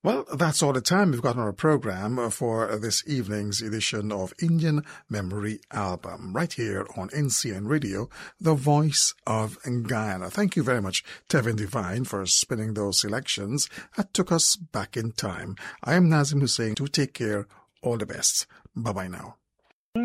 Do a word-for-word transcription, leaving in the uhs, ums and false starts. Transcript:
Well, that's all the time we've got on our program for this evening's edition of Indian Memory Album, right here on N C N Radio, the voice of Guyana. Thank you very much, Tevin Devine, for spinning those selections that took us back in time. I am Nazim Hussain. Do take care. All the best. Bye-bye now.